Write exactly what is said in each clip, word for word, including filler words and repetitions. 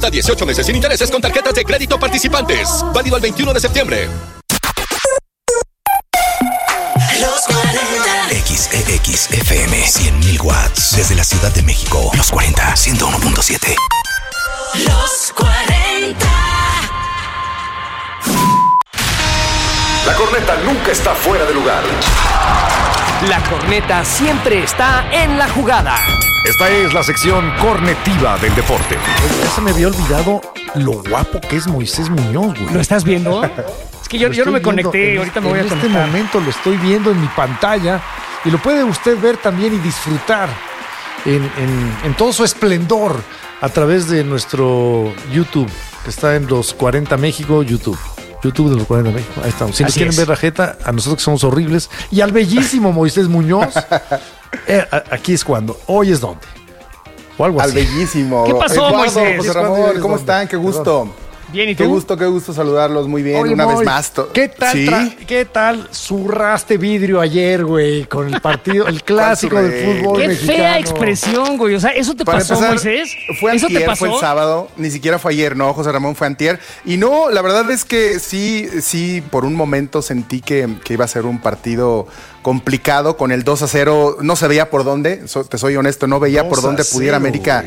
Hasta dieciocho meses sin intereses con tarjetas de crédito participantes. Válido al veintiuno de septiembre. Los cuarenta. X E X F M cien mil watts. Desde la Ciudad de México. Los cuarenta, ciento uno punto siete. Los cuarenta. La corneta nunca está fuera de lugar. La corneta siempre está en la jugada. Esta es la sección cornetiva del deporte. Ya se me había olvidado lo guapo que es Moisés Muñoz, güey. ¿Lo estás viendo? Es que yo, yo no me conecté, ahorita me voy a conectar. En este momento lo estoy viendo en mi pantalla y lo puede usted ver también y disfrutar en, en, en todo su esplendor a través de nuestro YouTube, que está en Los cuarenta México, YouTube. YouTube de Los cuarenta México, ahí estamos. Si nos quieren ver la jeta, a nosotros que somos horribles, y al bellísimo Moisés Muñoz, eh, aquí es cuando, hoy es donde, o algo así. Al bellísimo. ¿Qué pasó, Eduardo, Moisés? José Ramón, ¿cómo están? Qué gusto. Bien, ¿y tú? Qué gusto, qué gusto saludarlos, muy bien, Oye, una Moy, vez más. ¿Qué tal, ¿Sí? tra- ¿Qué tal zurraste vidrio ayer, güey, con el partido, el clásico del fútbol Qué mexicano? fea expresión, güey. O sea, ¿eso te Para pasó, empezar, Moisés? Fue ¿Eso antier, te pasó? fue el sábado, ni siquiera fue ayer, no, José Ramón, fue antier. Y no, la verdad es que sí, sí, por un momento sentí que, que iba a ser un partido complicado con el dos a cero. No se veía por dónde, so, te soy honesto, no veía por dónde pudiera América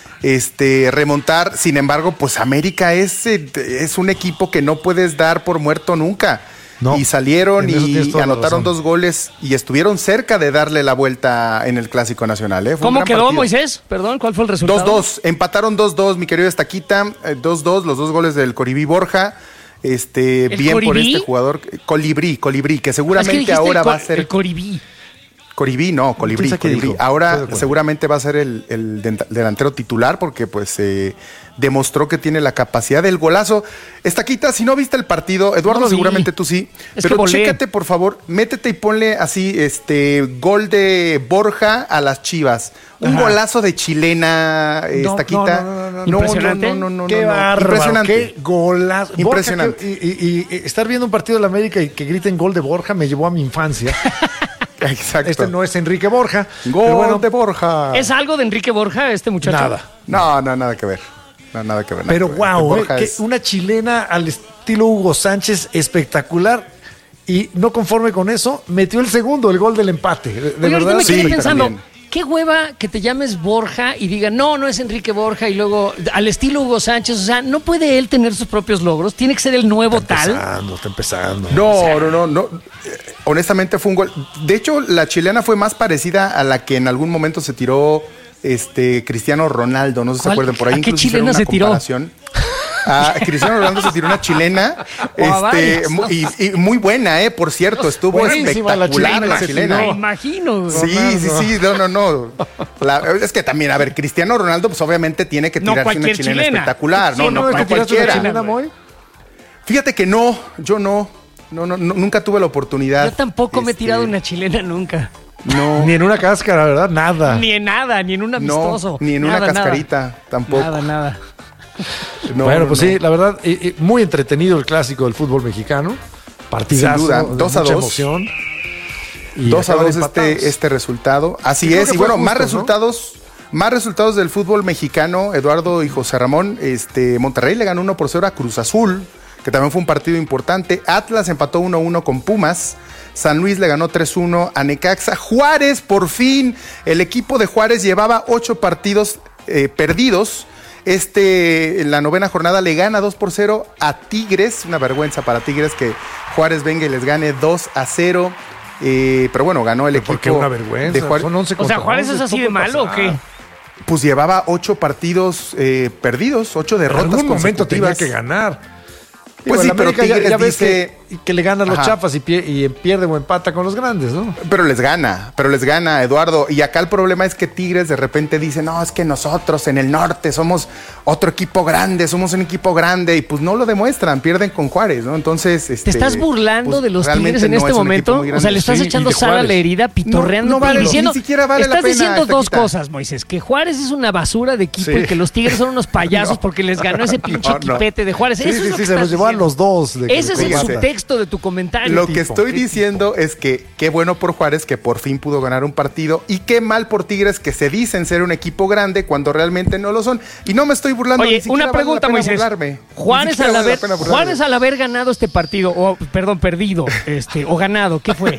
este, remontar. Sin embargo, pues América es, es un equipo que no puedes dar por muerto nunca. No, y salieron y anotaron dos goles y estuvieron cerca de darle la vuelta en el Clásico Nacional. ¿eh? ¿Cómo quedó, partido. Moisés? Perdón, ¿cuál fue el resultado? dos dos, empataron dos dos, mi querido Estaquita, dos dos, los dos goles del Colibrí Borja. Este, bien Coribí? Por este jugador, Colibrí, Colibrí, que seguramente es que ahora el, va a ser... El Coribí. Coribí, no, Colibrí, Colibrí. Ahora seguramente va a ser el, el delantero titular porque pues eh, demostró que tiene la capacidad del golazo. Estaquita, si no viste el partido, Eduardo, no, sí. seguramente tú sí, es pero chécate por favor, métete y ponle así, este, gol de Borja a las Chivas. Un Ajá. golazo de chilena, no, Estaquita. No, no, no, no, no. Impresionante. No, no, no, no, qué no, bárbaro, impresionante. Qué golazo. Impresionante. Borja, que, y, y, y estar viendo un partido de la América y que griten gol de Borja me llevó a mi infancia. Exacto. Este no es Enrique Borja. Gol pero bueno, de Borja. ¿Es algo de Enrique Borja este muchacho? Nada. No, no, nada que ver. No, nada que ver. Nada pero que wow, ver. eh, es... que una chilena al estilo Hugo Sánchez espectacular. Y no conforme con eso, metió el segundo, el gol del empate. De, de Oye, verdad. me quedé sí, pensando, también. qué hueva que te llames Borja y diga, no, no es Enrique Borja, y luego al estilo Hugo Sánchez, o sea, no puede él tener sus propios logros, tiene que ser el nuevo está tal. Está empezando, está empezando. No, o sea, no, no, no. Honestamente fue un gol. De hecho, la chilena fue más parecida a la que en algún momento se tiró este Cristiano Ronaldo, no sé si se acuerdan, por ahí ¿A qué incluso chilena una se tiró? comparación. Ah, Cristiano Ronaldo se tiró una chilena este, ¿no? y, y muy buena, eh, por cierto, estuvo espectacular la chilena. La chilena. Me imagino. Sí, Ronaldo. sí, sí, no, no, no. La, es que también, a ver, Cristiano Ronaldo, pues obviamente tiene que tirarse no una chilena, chilena espectacular. ¿Sí, no, no, no, no, no cualquiera. Chilena, Moy? Fíjate que no, yo no, no, no, no, nunca tuve la oportunidad. Yo tampoco este, me he tirado una chilena nunca. No. Ni en una cáscara, ¿verdad? Nada. Ni en nada, ni en un amistoso. No, ni en nada, una cascarita, nada. tampoco. Nada, nada. No, bueno, pues no. sí, la verdad, eh, eh, muy entretenido el clásico del fútbol mexicano. Partidazo, sin duda, dos a mucha dos. emoción. Y dos a dos este, este resultado. Así es, y bueno, justo, más resultados, ¿no? Más resultados del fútbol mexicano, Eduardo y José Ramón. Este, Monterrey le ganó uno por cero a Cruz Azul, que también fue un partido importante. Atlas empató uno a uno con Pumas. San Luis le ganó tres uno a Necaxa. Juárez, por fin, el equipo de Juárez llevaba ocho partidos eh, perdidos. Este, en la novena jornada le gana dos por cero a Tigres. Una vergüenza para Tigres que Juárez venga y les gane dos a cero. Eh, pero bueno, ganó el equipo. ¿Por qué una vergüenza? De Juárez. Son once o sea, Juárez es así de malo o qué? Pues llevaba ocho partidos eh, perdidos, ocho derrotas consecutivas. En algún momento tenía que ganar. Pues Digo, sí, pero Tigres ya, ya ves dice... que, que le ganan los Ajá. chafas y, pie, y pierde o empata con los grandes, ¿no? Pero les gana, pero les gana, Eduardo. Y acá el problema es que Tigres de repente dice, no, es que nosotros en el norte somos otro equipo grande, somos un equipo grande, y pues no lo demuestran, pierden con Juárez, ¿no? Entonces, este, ¿te estás burlando pues, de los Tigres en no este momento? O sea, le estás sí, echando sal a la herida, pitorreando, no, no vale, diciendo, ni siquiera vale estás la pena, diciendo dos quita. cosas, Moisés, que Juárez es una basura de equipo sí. y que los Tigres son unos payasos no. porque les ganó ese pinche no, no. equipete de Juárez. Sí, Eso sí, es lo sí, que se los llevó a los dos. De ese es su techo contexto de tu comentario. Lo tipo. que estoy diciendo tipo? es que qué bueno por Juárez que por fin pudo ganar un partido y qué mal por Tigres que se dicen ser un equipo grande cuando realmente no lo son. Y no me estoy burlando. Oye, ni una pregunta, vale Moisés. Burlarme. Juárez al, haber, Juárez al haber ganado este partido, o perdón, perdido, este, o ganado, ¿qué fue?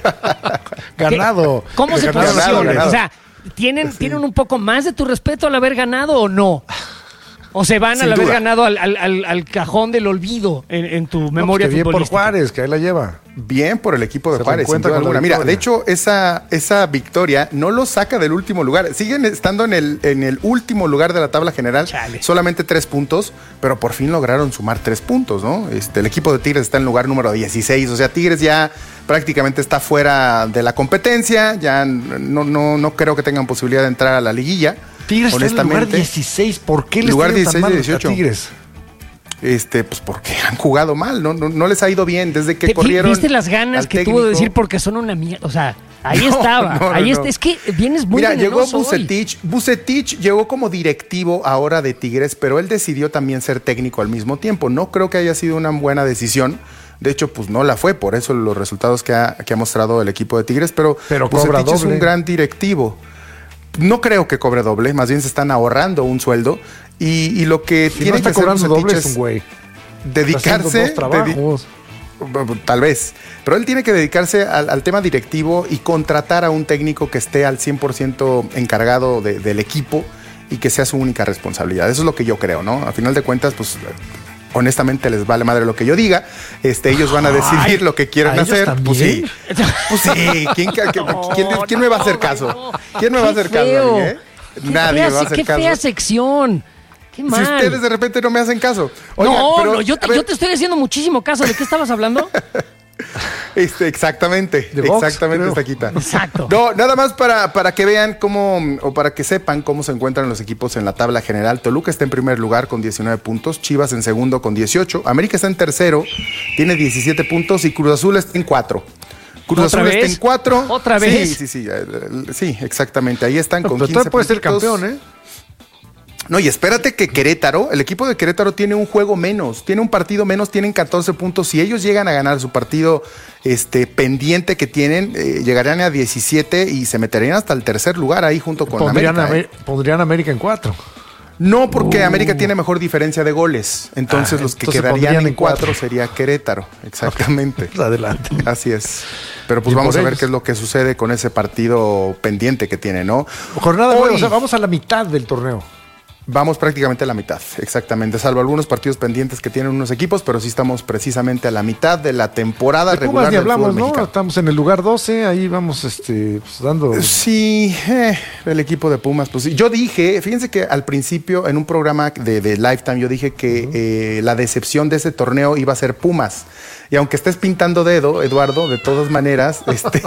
Ganado. ¿Qué? ¿Cómo se ganado, posiciona? ganado. O sea, ¿tienen, sí. ¿tienen un poco más de tu respeto al haber ganado o no? ¿O se van Sin al haber duda. ganado al, al, al, al cajón del olvido en, en tu memoria no, pues que bien por futbolística? Juárez, que ahí la lleva. Bien por el equipo de Se Juárez, sin reencuentra duda con la alguna. Mira, de victoria. hecho, esa, esa victoria no lo saca del último lugar. Siguen estando en el, en el último lugar de la tabla general. Chale. Solamente tres puntos, pero por fin lograron sumar tres puntos, ¿no? Este, el equipo de Tigres está en el lugar número dieciséis. O sea, Tigres ya prácticamente está fuera de la competencia. Ya no, no, no creo que tengan posibilidad de entrar a la liguilla. Tigres está en el lugar honestamente. dieciséis. ¿Por qué les Lugar tienen tan dieciséis mal de a dieciocho. Tigres? Este, pues porque han jugado mal, ¿no? No, no les ha ido bien desde que ¿Te- corrieron. ¿Viste las ganas al que técnico? tuvo de decir porque son una mierda? O sea, ahí No, estaba. no, no, ahí no. está. Es que vienes muy Mira, llegó venenoso hoy. Vucetich. Vucetich llegó como directivo ahora de Tigres, pero él decidió también ser técnico al mismo tiempo. No creo que haya sido una buena decisión. De hecho, pues no la fue, por eso los resultados que ha, que ha mostrado el equipo de Tigres. Pero, Pero cobra Vucetich es doble. un gran directivo. No creo que cobre doble, más bien se están ahorrando un sueldo. Y, y lo que Si tiene no está que hacer cobrando Vucetich doble es es un güey. dedicarse. Está haciendo dos trabajos. dedi- Tal vez. Pero él tiene que dedicarse al, al tema directivo y contratar a un técnico que esté al cien por ciento encargado de- del equipo y que sea su única responsabilidad. Eso es lo que yo creo, ¿no? A final de cuentas, pues honestamente les vale madre lo que yo diga. Este, ellos van a decidir Ay, lo que quieren ¿a ellos hacer. también? Pues sí. Pues sí. ¿Quién, quién- quién- quién me va a hacer caso? ¿Quién me va a hacer caso? feo. Nadie, ¿eh? Qué Nadie fea, me va a hacer qué caso. fea sección. Qué mal. Si ustedes de repente no me hacen caso. Oigan, no, pero, no, yo te, a ver, yo te estoy haciendo muchísimo caso. ¿De qué estabas hablando? Este, exactamente, De box, exactamente creo. esta quita. Exacto. No, nada más para, para que vean cómo, o para que sepan cómo se encuentran los equipos en la tabla general. Toluca está en primer lugar con diecinueve puntos, Chivas en segundo con dieciocho, América está en tercero, tiene diecisiete puntos y Cruz Azul está en cuatro. Cruz ¿Otra Azul vez? está en cuatro. ¿Otra Sí, vez? Sí, sí, eh, sí, exactamente. Ahí están No, con pero quince todavía puede ser puntitos. campeón, ¿eh? No, y espérate que Querétaro, el equipo de Querétaro tiene un juego menos, tiene un partido menos, tienen catorce puntos. Si ellos llegan a ganar su partido este, pendiente que tienen, eh, llegarían a diecisiete y se meterían hasta el tercer lugar ahí junto con Pondrían, América. ¿eh? Amer- pondrían América en cuatro. No, porque Uh. América tiene mejor diferencia de goles. Entonces Ah, los que entonces quedarían pondrían en en cuatro. cuatro sería Querétaro. Exactamente. Pues adelante. Así es. Pero pues Y vamos por a ver ellos. qué es lo que sucede con ese partido pendiente que tiene, ¿no? Jornada Hoy- nueve, o sea, vamos a la mitad del torneo. Vamos prácticamente a la mitad, exactamente, salvo algunos partidos pendientes que tienen unos equipos, pero sí estamos precisamente a la mitad de la temporada De regular Pumas ni del hablamos, fútbol ¿no? mexicano. Estamos en el lugar doce, ahí vamos este, pues, dando... Sí, eh, el equipo de Pumas, pues sí. Yo dije, fíjense que al principio en un programa de, de Lifetime yo dije que eh, la decepción de ese torneo iba a ser Pumas. Y aunque estés pintando dedo, Eduardo, de todas maneras, este,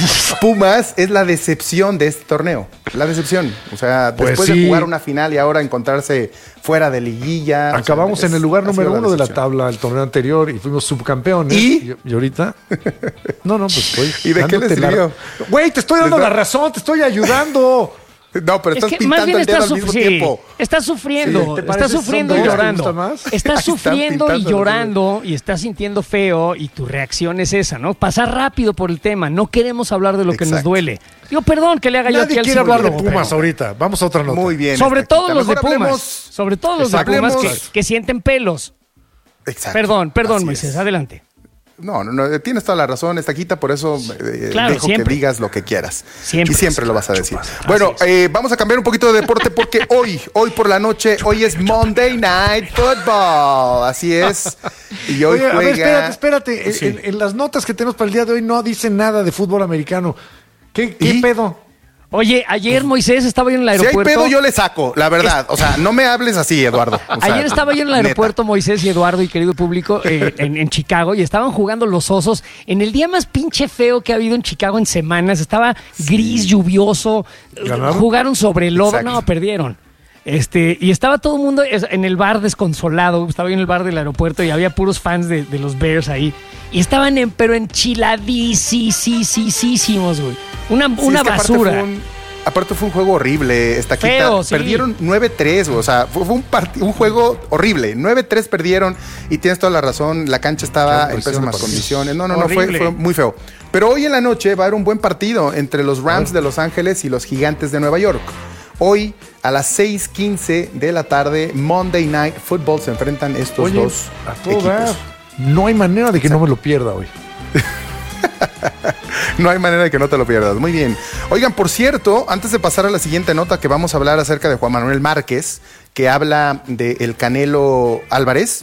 Pumas es la decepción de este torneo. La decepción. O sea, Pues después sí. de jugar una final y ahora encontrarse fuera de liguilla. Acabamos o sea, en es- el lugar ha número sido uno de la decepción. tabla del torneo anterior y fuimos subcampeones. ¿Y? Y, y ahorita... No, no, pues estoy... ¿Y de qué dándote les la- sirvió? Güey, te estoy dando Les da- la razón, te estoy ayudando. No, pero Es estás que más pintando bien el dedo estás, al mismo sí, tiempo. estás sufriendo, Sí, ¿te estás parece sufriendo son y dos? ¿Te llorando. gusta más? Estás Están sufriendo y pintando los llorando y estás sintiendo feo y tu reacción es esa, ¿no? Pasar rápido por el tema, no queremos hablar de lo que nos Exacto. duele. Digo, perdón que le haga yo aquí Nadie al quiere hablar de psicólogo, Pumas pero- ahorita. Vamos a otra nota. Muy bien. Sobre Estaquita. todo los de Mejor Pumas, hablemos- sobre todo los de Exacto. Pumas que, Hablemos- que sienten pelos. Exacto. Perdón, perdón, Así Moisés, es. adelante. No, no, no, tienes toda la razón, Estaquita, por eso eh, Claro, dejo siempre. que digas lo que quieras. Siempre. Y siempre lo vas a decir. Así Bueno, es. eh, vamos a cambiar un poquito de deporte porque hoy, hoy por la noche, hoy es Monday Night Football. Así es. Y hoy Oye, a juega... ver, espérate, espérate. En- Sí. En, en las notas que tenemos para el día de hoy no dicen nada de fútbol americano. ¿Qué, qué ¿Y? pedo? Oye, ayer Moisés estaba yo en el Si hay aeropuerto. pedo, yo le saco, la verdad. O sea, no me hables así, Eduardo. O sea, Ayer estaba yo en el neta. aeropuerto, Moisés y Eduardo y querido público, eh, en, en Chicago, y estaban jugando los Osos en el día más pinche feo que ha habido en Chicago en semanas. Estaba gris, lluvioso, ¿Ganaron? jugaron sobre el lodo, Exacto. no, perdieron. Este, y estaba todo el mundo es- en el bar desconsolado, estaba yo en el bar del aeropuerto y había puros fans de, de los Bears ahí. Y estaban en, pero enchiladísimos, güey. Una, Sí, una es que aparte basura. fue un- aparte fue un juego horrible. Estaquita, Feo, sí. Perdieron nueve tres, o sea, fue, fue un, part- un juego horrible. nueve tres perdieron y tienes toda la razón. La cancha estaba en pésimas condiciones. No, no, no, fue, fue muy feo. Pero hoy en la noche va a haber un buen partido entre los Rams de Los Ángeles y los Gigantes de Nueva York. Hoy, a las seis quince de la tarde, Monday Night Football, se enfrentan estos Oye, dos a todo equipos. dar. No hay manera de que no me lo pierda hoy. No hay manera de que no te lo pierdas. Muy bien. Oigan, por cierto, antes de pasar a la siguiente nota, que vamos a hablar acerca de Juan Manuel Márquez, que habla de el Canelo Álvarez.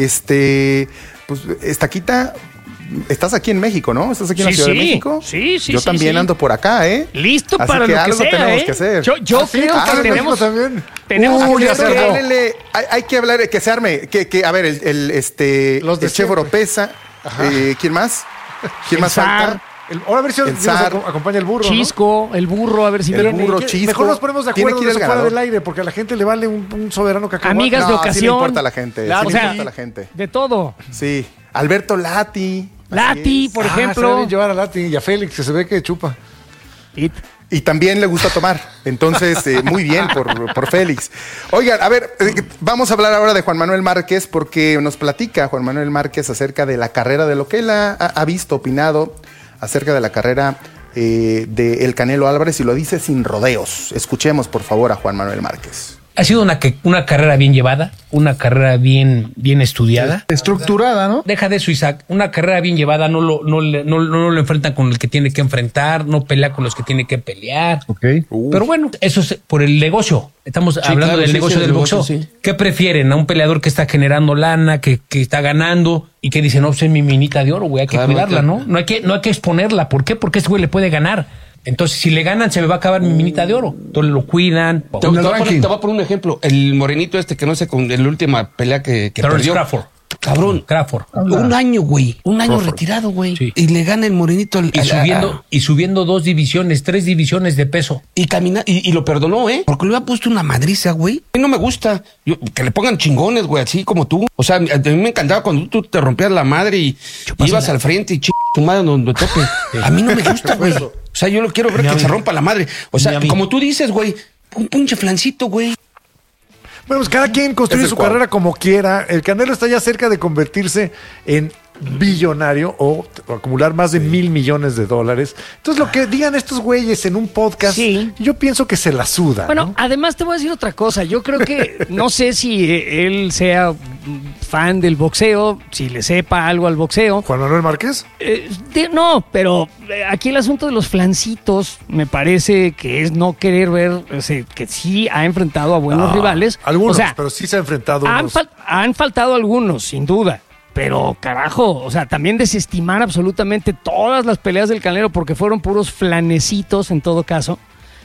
Este, pues, Estaquita, estás aquí en México, ¿no? ¿Estás aquí en Sí, la Ciudad sí. de México? Sí, sí, Yo sí, también sí. ando por acá, ¿eh? Listo Así para que lo que algo sea, tenemos ¿eh? que hacer. Yo, yo ¿Ah, sí? creo Ah, que en México tenemos, también. tenemos Uy, que ya se ver- armó. Háblele, hay, hay que hablar, que se arme, que, que a ver, el, el, este, Los de el Chef siempre. Oropesa, eh, ¿quién más? ¿Quién El más Zar. falta? El, ahora a ver si El nos zar. aco- acompaña el burro. ¿no? Chisco, el burro, a ver si El viene. burro, ¿Qué- Chisco. Mejor nos ponemos de Tiene acuerdo que ir de el fuera ganador. del aire, porque a la gente le vale un, un soberano cacahuate. Amigas de No, sí le ocasión. importa a la gente, Claro, sí o le sea, importa a la gente. de todo. Sí, Alberto Lati. así Lati, es. por Ah, estaría ejemplo. bien llevar a Lati y a Félix, que se ve que chupa. It. Y también le gusta tomar. Entonces, eh, muy bien por, por Félix. Oigan, a ver, eh, vamos a hablar ahora de Juan Manuel Márquez, porque nos platica Juan Manuel Márquez acerca de la carrera, de lo que él ha, ha visto, opinado acerca de la carrera eh, de El Canelo Álvarez, y lo dice sin rodeos. Escuchemos, por favor, a Juan Manuel Márquez. Ha sido una, que- una carrera bien llevada, una carrera bien, bien estudiada. Estructurada, ¿no? Deja de eso, Isaac. Una carrera bien llevada no lo, no, le- no, no lo enfrentan con el que tiene que enfrentar, no pelea con los que tiene que pelear. Ok. Pero bueno, eso es por el negocio. Estamos hablando claro, del sí, negocio sí, del el boxeo. negocio, sí. ¿Qué prefieren? ¿A un peleador que está generando lana, que, que está ganando y que dice, no, pues es mi minita de oro, güey, hay que Claro, cuidarla, claro. ¿no? No hay que, no hay que exponerla. ¿Por qué? Porque ese güey le puede ganar. Entonces, si le ganan, se me va a acabar mi minita de oro. Entonces lo cuidan. Te, te voy a poner, te voy a poner un ejemplo. El morenito este que no sé, con en la última pelea que, que Terrence perdió. Crawford. Cabrón. Crawford. Un año, güey. Un año Crawford. retirado, güey. Sí. Y le gana el morenito. al- Y al- subiendo, a- y subiendo dos divisiones, tres divisiones de peso. y camina y, y lo perdonó, ¿eh? Porque le había puesto una madriza, güey. A mí no me gusta. Yo- que le pongan chingones, güey, así como tú. O sea, a mí me encantaba cuando tú te rompías la madre y ibas al frente y ch... tu madre donde tope. A mí no me gusta, güey. O sea, yo lo quiero ver Ni a que mí. se rompa la madre. O Ni sea, a mí. como tú dices, güey, un pinche flancito, güey. Bueno, pues cada quien construye Es el su cuadro. carrera como quiera. El Canelo está ya cerca de convertirse en billonario o t- acumular más de mil millones de dólares. Entonces, lo que digan estos güeyes en un podcast, Sí. yo pienso que se la suda. Bueno, ¿no? además te voy a decir otra cosa. Yo creo que no sé si eh, él sea mm, fan del boxeo, si le sepa algo al boxeo. Juan Manuel Márquez. Eh, de- no, pero eh, aquí el asunto de los flancitos me parece que es no querer ver, o sea, que sí ha enfrentado a buenos Ah, rivales. Algunos, O sea, pero sí se ha enfrentado han, unos. fal- han faltado algunos, sin duda. Pero carajo, o sea, también desestimar absolutamente todas las peleas del Canelo porque fueron puros flanecitos en todo caso.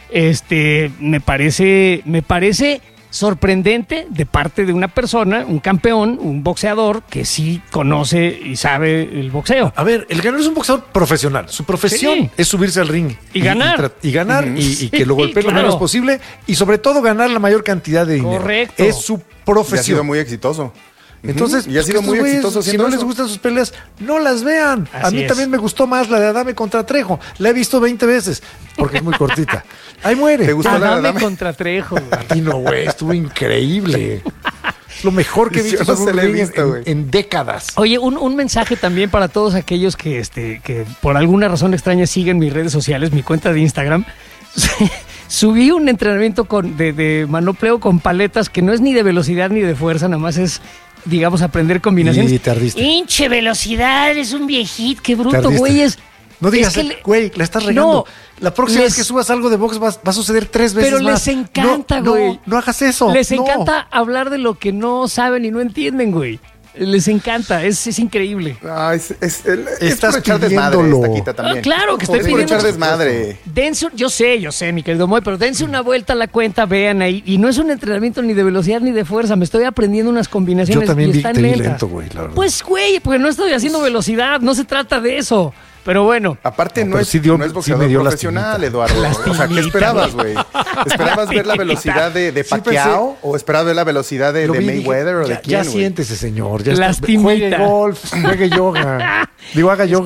Este, me parece, me parece sorprendente de parte de una persona, un campeón, un boxeador que sí conoce y sabe el boxeo. A ver, el Canelo es un boxeador profesional. Su profesión Sí. es subirse al ring Y ganar. Y, tra- y ganar y, y que lo Sí, golpee lo claro. menos posible y sobre todo ganar la mayor cantidad de dinero. Correcto. Es su Y ha sido profesión. muy exitoso. Entonces, y ha pues, sido que muy estos güeyes, exitoso si haciendo no les eso. gustan sus peleas, no las vean. a Así mí es. también me gustó más la de Adame contra Trejo. La he visto veinte veces porque es muy cortita. Ahí muere. ¿Te gustó la de Adame Adame? contra Trejo. güey. A ti no, güey. Estuvo increíble. Es lo mejor que he Yo visto no sobre se un la he ring en- visto, en, güey. en décadas. Oye, un, un mensaje también para todos aquellos que, este, que por alguna razón extraña siguen mis redes sociales, mi cuenta de Instagram. Subí un entrenamiento con, de, de manopleo con paletas que no es ni de velocidad ni de fuerza, nada más es, digamos, aprender combinaciones. Y te ardiste. Hinche velocidad, eres un viejito, qué Te bruto, ardiste. güeyes. No digas, Es que le- güey, la estás regando. No, la próxima les- vez que subas algo de box va, va a suceder tres veces Pero más. les encanta, No, güey. No, no hagas eso. Les no. encanta hablar de lo que no saben y no entienden, güey. Les encanta, es, es increíble. Ah, es, es, el- es Estás por echar desmadre, pidiéndolo. Estaquita, también. Ah, claro que estoy Es por pidiendo. echar desmadre. Dense, un- yo sé, yo sé, mi querido Moy, pero dense una vuelta a la cuenta, vean ahí. Y no es un entrenamiento ni de velocidad ni de fuerza, me estoy aprendiendo unas combinaciones Yo también y vi- están te vi lentas. lento, güey, la verdad. Pues, güey, porque no estoy haciendo velocidad, no se trata de eso. Pero bueno, Aparte, No, no, pero es, sí dio- no es sí boxeador me dio profesional, lastimita. Eduardo. O sea, ¿qué Lastimita. esperabas, güey? ¿Esperabas ver la velocidad de, de Sí, Pacquiao o esperabas ver la velocidad de, Lo de vi, dije, Mayweather o de ya, quién, ya güey? siéntese, señor. Ya está. Lastimita. Juegue golf, juegue yoga. Digo, haga yoga.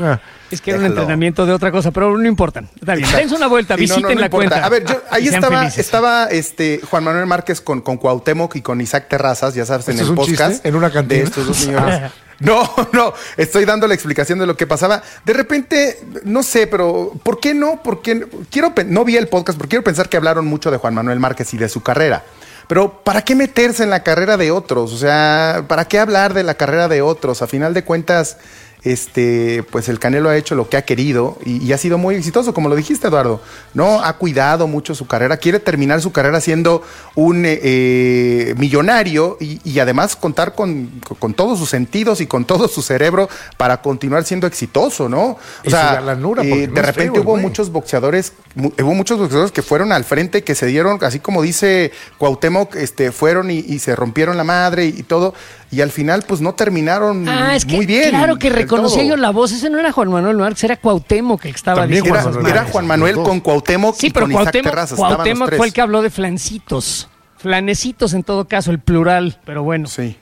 Es que era Déjalo. un entrenamiento de otra cosa, pero no importa. Está bien, dense una vuelta, Sí, no, visiten no, no la importa. cuenta. A ver, yo, ahí Y sean estaba, felices. estaba este, Juan Manuel Márquez con, con Cuauhtémoc y con Isaac Terrazas, ya sabes, en ¿Esto el es un podcast. chiste? ¿En una cantina? De estos dos señores. No, no, estoy dando la explicación de lo que pasaba. De repente, no sé, pero ¿por qué no? ¿Por qué no? Quiero, pe- no vi el podcast, porque quiero pensar que hablaron mucho de Juan Manuel Márquez y de su carrera. Pero ¿para qué meterse en la carrera de otros? O sea, ¿para qué hablar de la carrera de otros? A final de cuentas, este, pues el Canelo ha hecho lo que ha querido y, y ha sido muy exitoso, como lo dijiste, Eduardo. No ha cuidado mucho su carrera, quiere terminar su carrera siendo un eh, eh, millonario y, y además contar con, con todos sus sentidos y con todo su cerebro para continuar siendo exitoso, ¿no? O Y sea, su galanura, eh, porque no de es repente feo el hubo güey. muchos boxeadores, mu- hubo muchos boxeadores que fueron al frente, que se dieron, así como dice Cuauhtémoc, este, fueron y, y se rompieron la madre y, y todo, y al final pues no terminaron Ah, es que muy bien. claro que del reconocía todo. yo la voz. Ese no era Juan Manuel Márquez, era Cuauhtémoc el que estaba También diciendo. Juan Era, Manuel era Márquez, Juan Manuel los dos. con Cuauhtémoc Sí, y pero con Isaac Cuauhtémoc, Terrazas, estaban los Cuauhtémoc tres. fue el que habló de flancitos. Flanecitos en todo caso, el plural, pero bueno. Sí.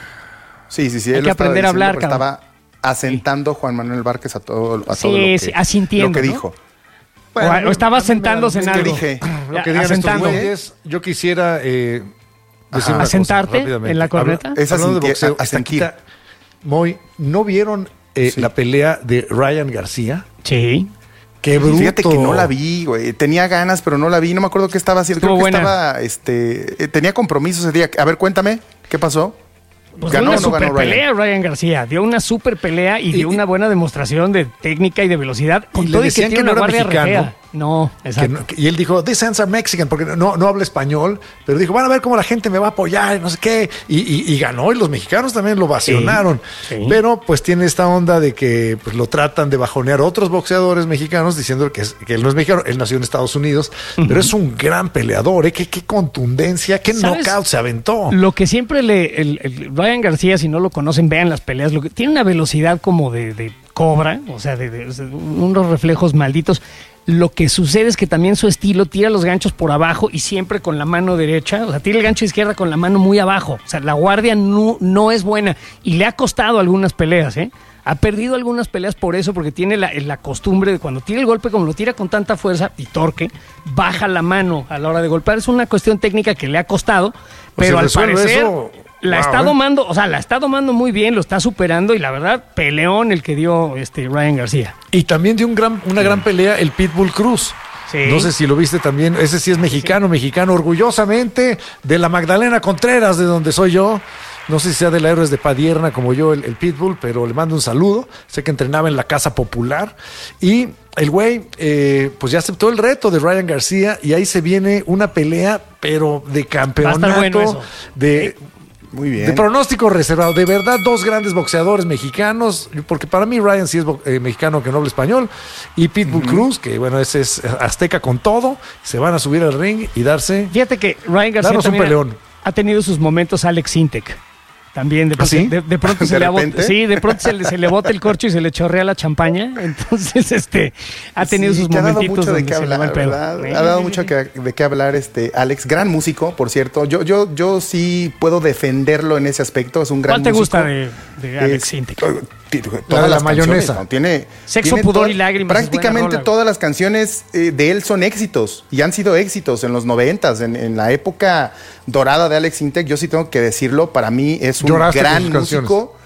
Sí, sí, sí. Hay él que lo estaba aprender a diciendo, hablar, pero cabrón. estaba asentando Juan Manuel Márquez a todo, a Sí, todo lo que, sí, asintiendo, lo que ¿no? dijo. o, o estaba a mí me sentándose en da- algo. dije. Lo que digan estos Asentando. güeyes, yo quisiera eh, decir Ajá. una ¿Asentarte cosa rápidamente. en la corneta? Habla- Es hablando de asentir- boxeo, a- asentir. Estaquita, Moy, ¿no vieron eh, Sí. la pelea de Ryan García? Sí. Qué bruto. Fíjate que no la vi, güey. Tenía ganas, pero no la vi. No me acuerdo qué estaba haciendo. Creo Estuvo que buena. estaba, este, eh, tenía compromiso ese día. A ver, cuéntame, ¿qué pasó? Pues ¿Ganó dio o una no ganó super Ryan? pelea Ryan García, dio una super pelea y, Y- dio una buena demostración de técnica y de velocidad, con y le todo y que decían tiene que no una era guardia mexicano. regea. No, Que exacto. no- que- y él dijo, these hands are Mexican, porque no, no habla español, pero dijo, van a ver cómo la gente me va a apoyar, no sé qué, y, y- y ganó, y los mexicanos también lo vacionaron. Sí, sí. Pero pues tiene esta onda de que pues, lo tratan de bajonear otros boxeadores mexicanos, diciendo que, es- que él no es mexicano, él nació en Estados Unidos, pero es un gran peleador, ¿eh? Qué, qué contundencia, qué ¿Sabes? knockout se aventó. Lo que siempre le. El, el Ryan García, si no lo conocen, vean las peleas. Lo que, tiene una velocidad como de, de cobra, o sea, de, de- de unos reflejos malditos. Lo que sucede es que también su estilo tira los ganchos por abajo y siempre con la mano derecha. O sea, tira el gancho izquierda con la mano muy abajo. O sea, la guardia no, no es buena. Y le ha costado algunas peleas, ¿eh? Ha perdido algunas peleas por eso, porque tiene la, la costumbre de cuando tira el golpe, como lo tira con tanta fuerza y torque, baja la mano a la hora de golpear. Es una cuestión técnica que le ha costado, pero se al resuelve parecer eso, la wow, está ¿eh? domando, o sea, la está domando muy bien, lo está superando y la verdad, peleón el que dio este Ryan García. Y también dio un gran, una gran pelea el Pitbull Cruz. Sí. No sé si lo viste también. Ese sí es mexicano, mexicano, orgullosamente de la Magdalena Contreras, de donde soy yo. No sé si sea de la Héroes de Padierna como yo, el, el Pitbull, pero le mando un saludo. Sé que entrenaba en la Casa Popular. Y el güey, eh, pues ya aceptó el reto de Ryan García. Y ahí se viene una pelea, pero de campeonato. bueno eso. de. Muy bien. De pronóstico reservado. De verdad, dos grandes boxeadores mexicanos. Porque para mí Ryan sí es bo- eh, mexicano que no habla español. Y Pitbull Cruz, que bueno, ese es azteca con todo. Se van a subir al ring y darse. Fíjate que Ryan García Danos un también ha- peleón. ha tenido sus momentos Alex Sintek. También de ¿Ah, pronto, sí? de, de pronto se ¿De le abot- repente? sí, de pronto se le, se le bota el corcho y se le chorrea la champaña. Entonces, este, ha tenido Sí, sus que ha dado momentitos mucho de donde qué se le va hablar, el pedo. ¿verdad? Sí, Ha dado sí, mucho sí. que- de qué hablar este Alex, gran músico, por cierto. Yo, yo, yo sí puedo defenderlo en ese aspecto. Es un gran ¿Cuál te músico. gusta de, de Alex Es- Sintek? to- ti- La de todas la las canciones, mayonesa. ¿no? Tiene Sexo, tiene pudor to- y lágrimas, es Prácticamente buena rola. todas las canciones eh, de él son éxitos y han sido éxitos en los noventas, en, en la época dorada de Alex Sintek. Yo sí tengo que decirlo. Para mí es un Lloraste con gran sus canciones. músico.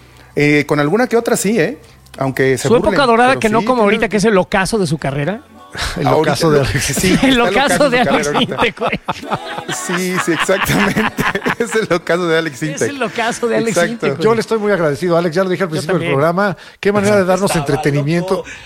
Eh, con alguna que otra sí, ¿eh? Aunque se Su burlen, época dorada, pero que no sí, como tiene- ahorita, que es el ocaso de su carrera. El Ahorita- ocaso de Alex. Sí, está el ocaso de su Alex carrera ahorita. Sintek, güey. Sí, sí, exactamente. Es el ocaso de Alex Sintek. Es el ocaso de Alex Exacto. Sintek, güey. Yo le estoy muy agradecido, Alex. Ya lo dije al principio del también. programa. Qué manera de darnos Estaba entretenimiento. loco.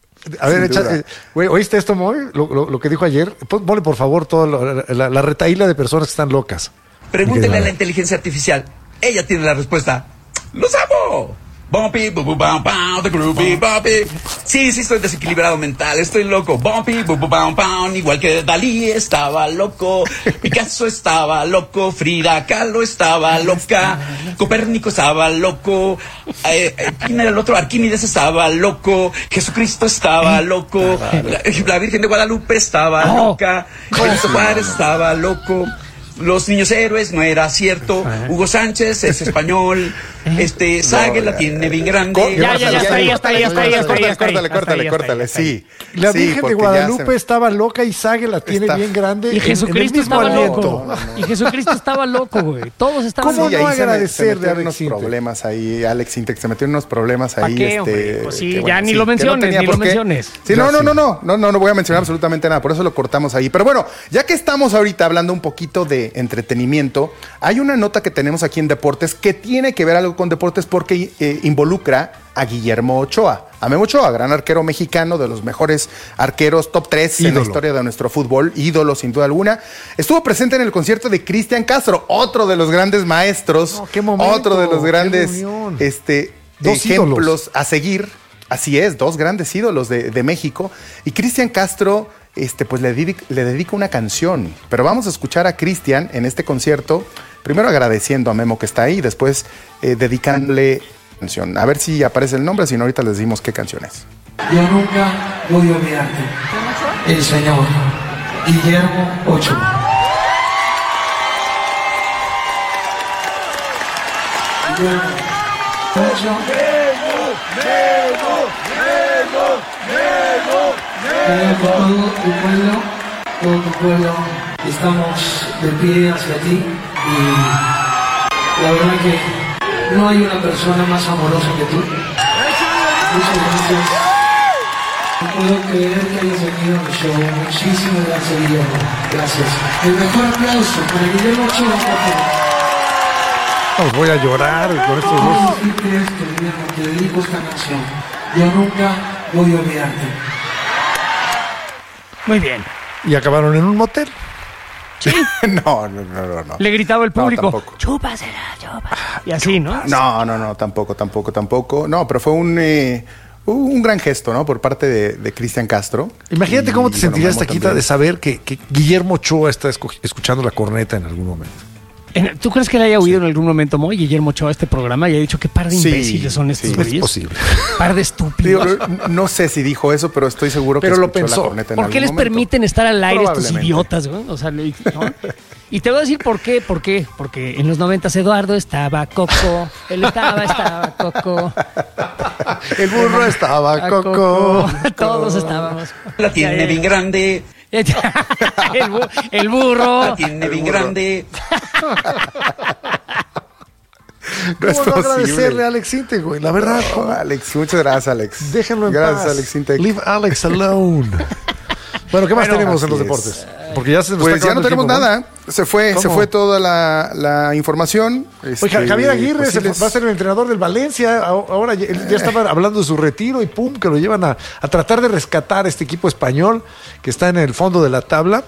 A ver, Sin echa- duda. eh, güey, ¿oíste esto, Moy? Lo, lo- lo que dijo ayer. Pon- Ponle, por favor, toda la, la, la retaíla de personas que están locas. Pregúntele a la Qué inteligencia artificial. Ella tiene la respuesta. ¡Los amo! Bumpy, bu, bu, bam, bam, the groovy, bumpy. Sí, sí, estoy desequilibrado mental, estoy loco. Bumpy, bu, bu, bam, bam, igual que Dalí estaba loco. Picasso estaba loco. Frida Kahlo estaba loca. Copérnico estaba loco. Eh, eh, ¿Quién era el otro? Arquímedes estaba loco. Jesucristo estaba loco. La, la Virgen de Guadalupe estaba Oh. loca. Benito Juárez estaba loco. Los niños héroes no era cierto. Hugo Sánchez es español. Este, Sague la tiene bien grande. Ya, ya, ya, está ahí, está ahí, está ahí, está ahí. Córtale, córtale, córtale, sí. La Sí, Virgen de porque ya Guadalupe se- estaba loca y Sague la tiene Está- bien grande. Y en- en el Jesucristo mismo estaba aliento. loco. Y Jesucristo estaba loco, güey. Todos estaban ¿Cómo Sí, no ahí se me- agradecer se de metieron Alex unos Sintek? problemas ahí, Alex Sintek, se metió en unos problemas ¿Pa ahí. qué, este, hombre? Pues sí, que, ya ni lo que no menciones, tenía ni por lo qué. menciones. Sí, Ya no, no, sí. no, no, no, no, no voy a mencionar absolutamente nada, por eso lo cortamos ahí. Pero bueno, ya que estamos ahorita hablando un poquito de entretenimiento, hay una nota que tenemos aquí en Deportes que tiene que ver algo con deportes porque eh, involucra a Guillermo Ochoa. A Memo Ochoa, gran arquero mexicano, de los mejores arqueros, top tres en la Ídolo. historia de nuestro fútbol, ídolo sin duda alguna. Estuvo presente en el concierto de Cristian Castro, otro de los grandes maestros, No, qué momento, otro de los qué grandes reunión. este, Dos ejemplos ídolos. a seguir. Así es, dos grandes ídolos de, de México. Y Cristian Castro este, pues le, dedica, le dedica una canción. Pero vamos a escuchar a Cristian en este concierto, primero agradeciendo a Memo que está ahí, después eh, dedicándole canción. A ver si aparece el nombre, si no ahorita les decimos qué canción es. Yo nunca voy a olvidarte. El señor Guillermo Ochoa. Guillermo Ochoa. Creo que todo tu pueblo, todo tu pueblo, estamos de pie hacia ti y la verdad que no hay una persona más amorosa que tú. Muchas gracias. No puedo creer que hayas venido a mi show. Muchísimas gracias, Guillermo. Gracias. El mejor aplauso para Guillermo Ochoa, por favor. Os voy a llorar con estos dos. ¿Cómo decirte esto, Guillermo? Te dedico esta canción. Yo nunca voy a olvidarte. Muy bien. Y acabaron en un motel. no, no, no, no, no. Le gritaba el No, público, tampoco. chúpasela, chúpasela. Y así, ¿no? No, no, no, tampoco, tampoco, tampoco. No, pero fue un, eh, un gran gesto, ¿no? Por parte de, de Cristian Castro. Imagínate Y, cómo te bueno, sentirías, Memo Taquita, también. de saber que, que Guillermo Ochoa está escu- escuchando la corneta en algún momento. En- ¿Tú crees que le haya oído en algún momento Moy Guillermo Ochoa a este programa y haya dicho qué par de Sí, imbéciles son estos sí. güeyes? Es posible. Par de estúpidos. Digo, no sé si dijo eso, pero estoy seguro Pero que lo escuchó pensó. la corneta en ¿Por qué algún les momento. permiten estar al aire estos Probablemente. idiotas, güey? O sea, le- ¿no? Y te voy a decir por qué, por qué. Porque en los noventas Eduardo estaba coco, él estaba, estaba coco. El burro estaba A coco. Todos estábamos. La tiene bien grande. el, bu- el burro. La tiene bien grande. No ¿Cómo es no posible. agradecerle a Alex Sintek, güey? La verdad, No, ¿cómo? Alex, muchas gracias, Alex. Déjenlo en Gracias, paz. Alex Sintek. Leave Alex alone. Bueno, ¿qué más Bueno, tenemos en así los es. deportes? Porque ya se nos Pues está ya no acabando el tenemos tiempo, nada. Se fue, se ¿Cómo? fue toda la, la información. ¿no? Este, Oye, Javier Aguirre pues sí se les- va a ser el entrenador del Valencia. A- Ahora ya, él ya estaba hablando de su retiro y pum, que lo llevan a, a tratar de rescatar este equipo español que está en el fondo de la tabla.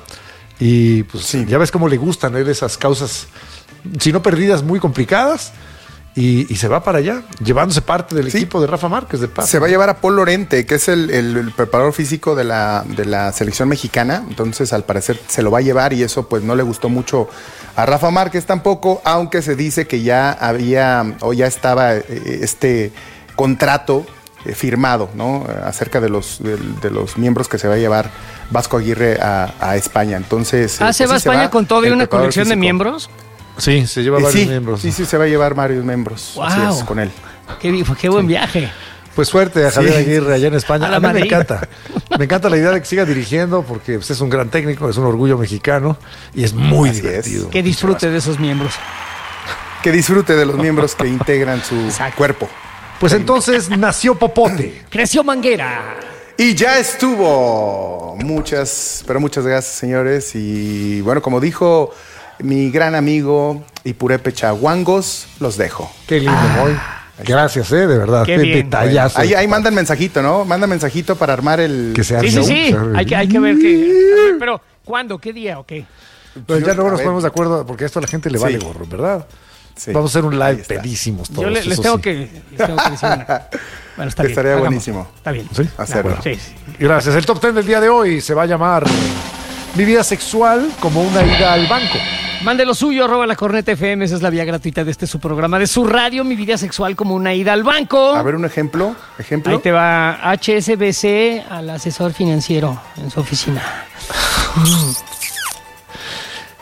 Y pues Sí. ya ves cómo le gustan a él esas causas, si no perdidas, muy complicadas. Y, y se va para allá, llevándose parte del Sí. equipo de Rafa Márquez de Paz. Se va a llevar a Paul Lorente, que es el, el- el preparador físico de la, de la selección mexicana. Entonces, al parecer, se lo va a llevar y eso pues no le gustó mucho a Rafa Márquez tampoco, aunque se dice que ya había o ya estaba eh, este contrato eh, firmado, ¿no? Acerca de los, de, de los miembros que se va a llevar Vasco Aguirre a, a España. Entonces, Ah, eh, ¿se pues va a sí, España con todo y el una preparador colección de físico. miembros? Sí, se lleva Eh, varios sí, miembros. sí, sí, se va a llevar varios miembros. Así Wow. es, con él. Qué, bi- qué buen viaje. Pues suerte a Javier Sí. Aguirre allá en España. A la A, mí me Madrid. encanta. Me encanta la idea de que siga dirigiendo porque pues, es un gran técnico, es un orgullo mexicano y es muy Así es. divertido. Que disfrute de esos miembros. Que disfrute de los miembros que integran su Exacto. cuerpo. Pues entonces nació Popote. Creció Manguera. Y ya estuvo. Muchas, pero muchas gracias, señores. Y bueno, como dijo mi gran amigo Ipurepe Chaguangos, los dejo. Qué lindo, Moy. Gracias, eh, de verdad. Qué Qué bien. detallazo. Ahí, ahí mandan mensajito, ¿no? Mandan mensajito para armar el. Que se Sí, arme sí, sí. un- Hay que, hay que ver que. a ver, pero, ¿cuándo? ¿Qué día o qué? Pero ya luego A nos ver. ponemos de acuerdo porque esto a la gente le Sí. vale gorro, ¿verdad? Sí. Vamos a hacer un Ahí live está. pedísimos todos. Yo le- les, eso tengo sí. que, les tengo que decir una. Bueno, está bien. Estaría hagamos. buenísimo. Está bien. ¿Sí? Hacerlo. Sí, sí. Gracias. El top ten del día de hoy se va a llamar Mi vida sexual como una ida al banco. Mande lo suyo, arroba la corneta F M, esa es la vía gratuita de este su programa de su radio, Mi vida sexual como una ida al banco. A ver, un ejemplo. Ejemplo. Ahí te va H S B C al asesor financiero en su oficina.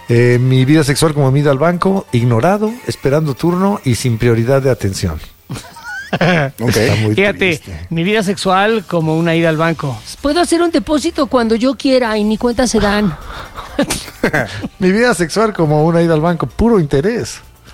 Eh, mi vida sexual como ida al banco, ignorado, esperando turno y sin prioridad de atención. Okay. Está muy Fíjate, triste. Mi vida sexual como una ida al banco. Puedo hacer un depósito cuando yo quiera y ni cuenta se dan. Mi vida sexual como una ida al banco, puro interés.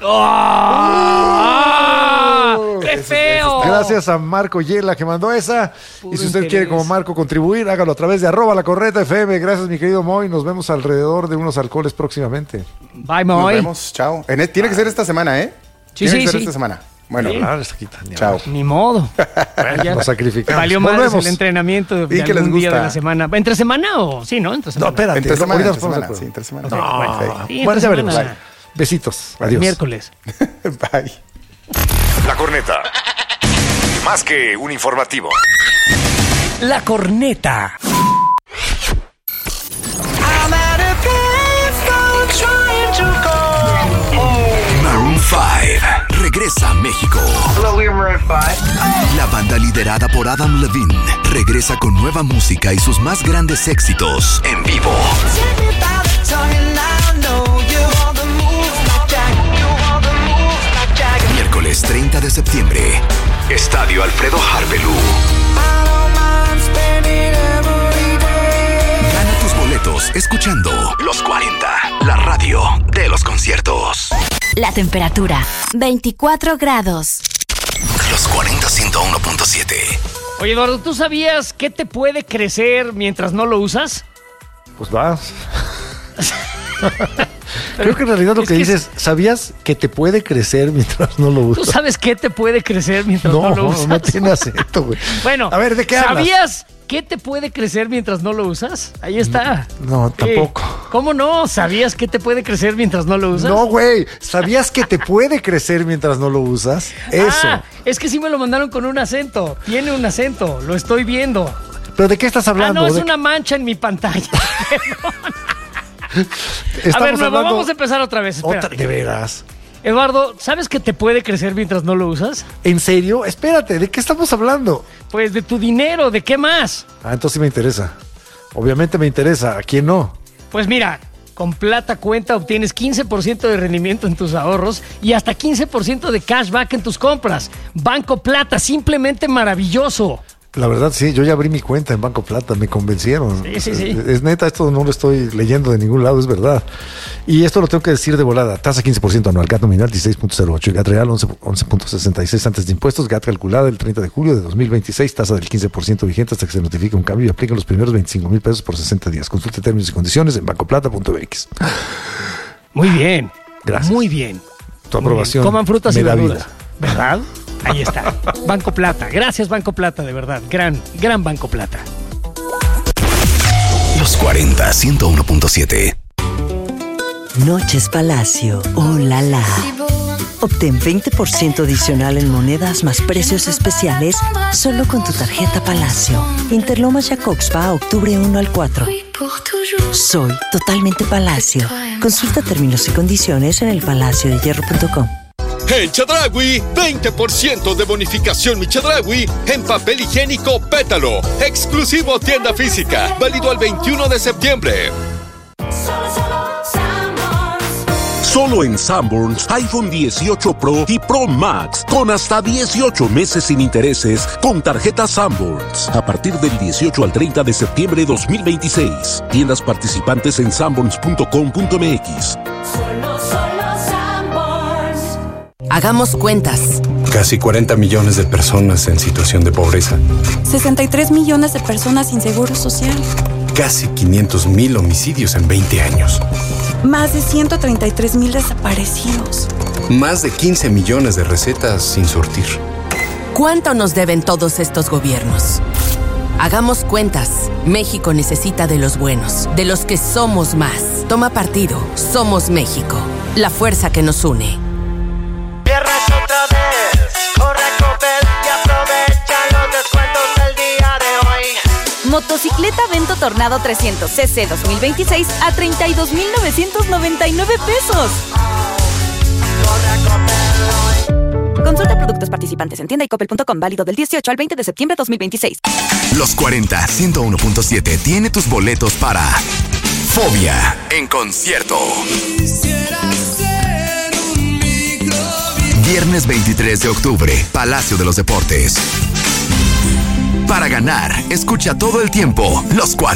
¡Oh! ¡Qué feo! Gracias a Marco Yela que mandó esa. Puro y si usted interés. quiere como Marco contribuir, hágalo a través de arroba la corneta F M. Gracias, mi querido Moy. Nos vemos alrededor de unos alcoholes próximamente. Bye, Moy. Nos vemos, chao. En, tiene que ser esta semana, ¿eh? Sí, tiene sí, que ser sí. esta semana. Bueno, sí. Claro, está quitando. Chao. Ni modo. Nos sacrificamos. Valió más el entrenamiento de, de algún día de la semana. ¿Entre semana o...? Sí, ¿no? Entre semana. No, espérate. Entre semana, no, entre semana, sí, entre semana. Okay. No, bueno, sí, bueno, ya veremos. semana. Besitos. Adiós. Miércoles. Bye. La corneta. Más que un informativo. La corneta. Maroon cinco regresa a México. La banda liderada por Adam Levine regresa con nueva música y sus más grandes éxitos en vivo. Miércoles treinta de septiembre, Estadio Alfredo Harpelú. Gana tus boletos escuchando Los cuarenta, la radio de los conciertos. La temperatura, veinticuatro grados. Los cuarenta, ciento uno punto siete. Oye, Eduardo, ¿tú sabías qué te puede crecer mientras no lo usas? Pues vas. Creo que en realidad lo que, que dices, ¿sabías que te puede crecer mientras no lo usas? ¿Tú sabes qué te puede crecer mientras no, no lo usas? No, no tiene acento, güey. Bueno, a ver, ¿de qué hablas? ¿Sabías qué te puede crecer mientras no lo usas? Ahí está. No, tampoco. Eh, ¿Cómo no? ¿Sabías qué te puede crecer mientras no lo usas? No, güey. ¿Sabías que te puede crecer mientras no lo usas? Eso. Ah, es que sí me lo mandaron con un acento. Tiene un acento, lo estoy viendo. ¿Pero de qué estás hablando? Ah, no, es ¿De una mancha en mi pantalla. Estamos a ver, nuevo, hablando... vamos a empezar otra vez. Otra, de veras. Eduardo, ¿sabes que te puede crecer mientras no lo usas? ¿En serio? Espérate, ¿de qué estamos hablando? Pues de tu dinero, ¿de qué más? Ah, entonces sí me interesa. Obviamente me interesa, ¿a quién no? Pues mira, con Plata Cuenta obtienes quince por ciento de rendimiento en tus ahorros y hasta quince por ciento de cashback en tus compras. Banco Plata, simplemente maravilloso. La verdad, sí, yo ya abrí mi cuenta en Banco Plata, me convencieron. Sí, sí, sí. Es, es neta, esto no lo estoy leyendo de ningún lado, es verdad. Y esto lo tengo que decir de volada. Tasa quince por ciento anual, G A T nominal dieciséis punto cero ocho, G A T real once punto sesenta y seis antes de impuestos, G A T calculada el treinta de julio de dos mil veintiséis, tasa del quince por ciento vigente hasta que se notifique un cambio y aplica los primeros veinticinco mil pesos por sesenta días. Consulte términos y condiciones en bancoplata punto m x. Muy bien. Gracias. Muy bien. Tu aprobación. Coman frutas y verduras. Vida. ¿Verdad? Ahí está. Banco Plata. Gracias, Banco Plata, de verdad. Gran, gran Banco Plata. Los cuarenta, ciento uno punto siete. Noches Palacio. Oh, la, la. Obtén veinte por ciento adicional en monedas más precios especiales solo con tu tarjeta Palacio. Interlomas Jacobspa, octubre primero al cuatro. Soy totalmente Palacio. Consulta términos y condiciones en el palacio de hierro punto com. En Chedraui, veinte por ciento de bonificación mi Chedraui en papel higiénico Pétalo. Exclusivo tienda física. Válido al veintiuno de septiembre. Solo en Sanborns, iPhone dieciocho Pro y Pro Max con hasta dieciocho meses sin intereses con tarjeta Sanborns. A partir del dieciocho al treinta de septiembre de dos mil veintiséis. Tiendas participantes en sanborns punto com punto m x. Hagamos cuentas. Casi cuarenta millones de personas en situación de pobreza. sesenta y tres millones de personas sin seguro social. Casi quinientos mil homicidios en veinte años. Más de ciento treinta y tres mil desaparecidos. Más de quince millones de recetas sin surtir. ¿Cuánto nos deben todos estos gobiernos? Hagamos cuentas. México necesita de los buenos, de los que somos más. Toma partido. Somos México. La fuerza que nos une. Viernes otra vez, corre a Coppel y aprovecha los descuentos del día de hoy. Motocicleta Vento Tornado trescientos C C dos mil veintiséis a treinta y dos mil novecientos noventa y nueve pesos. Consulta productos participantes en tienda y coppel punto com, válido del dieciocho al veinte de septiembre de dos mil veintiséis. Los cuarenta, ciento uno punto siete tiene tus boletos para Fobia en concierto. Viernes veintitrés de octubre, Palacio de los Deportes. Para ganar, escucha todo el tiempo Los cuarenta.